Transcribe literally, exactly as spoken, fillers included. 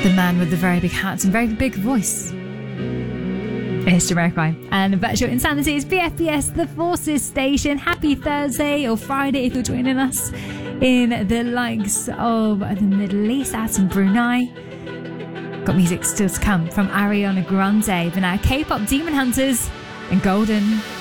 The man with the very big hat and very big voice. It's Jamiroquai. And Virtual Insanity is B F B S, the Forces station. Happy Thursday or Friday if you're joining us in the likes of the Middle East, out in Brunei. Got music still to come from Ariana Grande, but now K-pop Demon Hunters and Golden.